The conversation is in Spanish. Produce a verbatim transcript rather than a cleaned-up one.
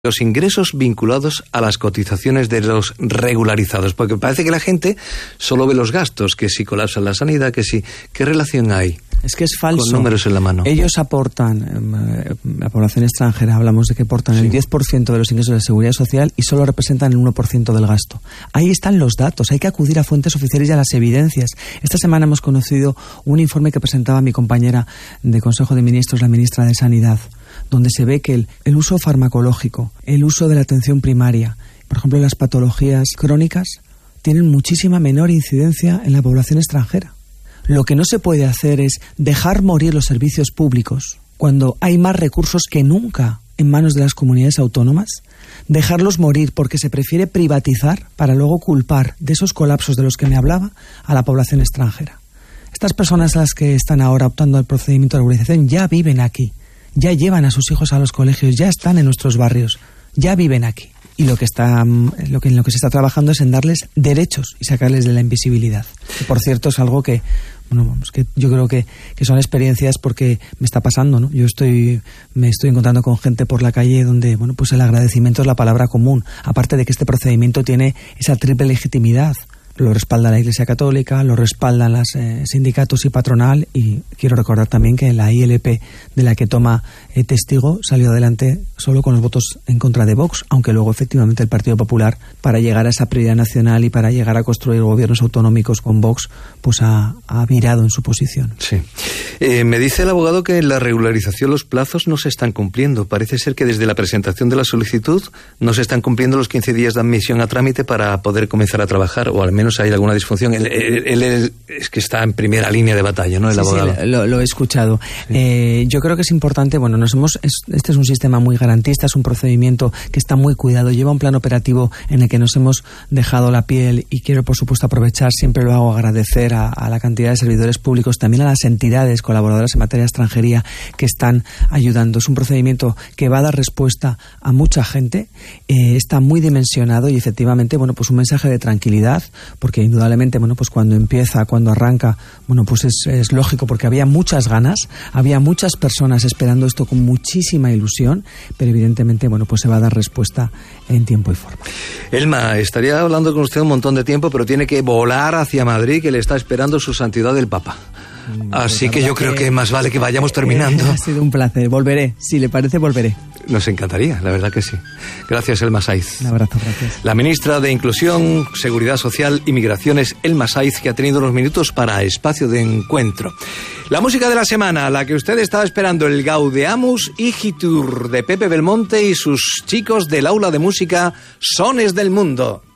los ingresos vinculados a las cotizaciones de los regularizados, porque parece que la gente solo ve los gastos, que si colapsa la sanidad, que si... ¿Qué relación hay? Es que es falso. Con números en la mano. Ellos aportan, eh, la población extranjera, hablamos de que aportan sí. el diez por ciento de los ingresos de la Seguridad Social y solo representan el uno por ciento del gasto. Ahí están los datos, hay que acudir a fuentes oficiales y a las evidencias. Esta semana hemos conocido un informe que presentaba mi compañera de Consejo de Ministros, la ministra de Sanidad, donde se ve que el, el uso farmacológico, el uso de la atención primaria, por ejemplo las patologías crónicas, tienen muchísima menor incidencia en la población extranjera. Lo que no se puede hacer es dejar morir los servicios públicos cuando hay más recursos que nunca en manos de las comunidades autónomas, dejarlos morir porque se prefiere privatizar para luego culpar de esos colapsos de los que me hablaba a la población extranjera. Estas personas a las que están ahora optando al procedimiento de regularización ya viven aquí, ya llevan a sus hijos a los colegios, ya están en nuestros barrios, ya viven aquí. Y lo que está, lo que, en lo que se está trabajando es en darles derechos y sacarles de la invisibilidad. Que, por cierto, es algo que, bueno, vamos, que yo creo que, que son experiencias porque me está pasando, ¿no? Yo estoy, me estoy encontrando con gente por la calle donde, bueno, pues el agradecimiento es la palabra común. Aparte de que este procedimiento tiene esa triple legitimidad. Lo respalda la Iglesia Católica, lo respaldan los eh, sindicatos y patronal, y quiero recordar también que la I L P de la que toma eh, testigo salió adelante solo con los votos en contra de Vox, aunque luego efectivamente el Partido Popular, para llegar a esa prioridad nacional y para llegar a construir gobiernos autonómicos con Vox, pues ha, ha virado en su posición. Sí. Eh, me dice el abogado que en la regularización los plazos no se están cumpliendo. Parece ser que desde la presentación de la solicitud no se están cumpliendo los quince días de admisión a trámite para poder comenzar a trabajar, o al menos hay alguna disfunción. Él, él, él, él es que está en primera línea de batalla, ¿no? El sí, abogado. Sí, lo, lo he escuchado. Sí. Eh, yo creo que es importante, bueno, nos hemos, es, este es un sistema muy garantista, es un procedimiento que está muy cuidado, lleva un plan operativo en el que nos hemos dejado la piel, y quiero, por supuesto, aprovechar, siempre lo hago, agradecer a, a la cantidad de servidores públicos, también a las entidades colaboradoras en materia de extranjería que están ayudando. Es un procedimiento que va a dar respuesta a mucha gente, eh, está muy dimensionado y efectivamente, bueno, pues un mensaje de tranquilidad, porque indudablemente, bueno, pues cuando empieza, cuando arranca, bueno, pues es, es lógico, porque había muchas ganas, había muchas personas esperando esto con muchísima ilusión, pero evidentemente, bueno, pues se va a dar respuesta en tiempo y forma. Elma, estaría hablando con usted un montón de tiempo, pero tiene que volar hacia Madrid, que le está esperando su santidad el Papa. Así pues que yo creo que, que más vale que vayamos terminando. Ha sido un placer, volveré, si le parece volveré. Nos encantaría, la verdad que sí. Gracias, Elma Saiz. Un abrazo, gracias. La ministra de Inclusión, Seguridad Social y Migraciones, Elma Saiz, que ha tenido unos minutos para Espacio de Encuentro. La música de la semana, la que usted estaba esperando, el Gaudeamus Igitur de Pepe Belmonte y sus chicos del Aula de Música Sones del Mundo.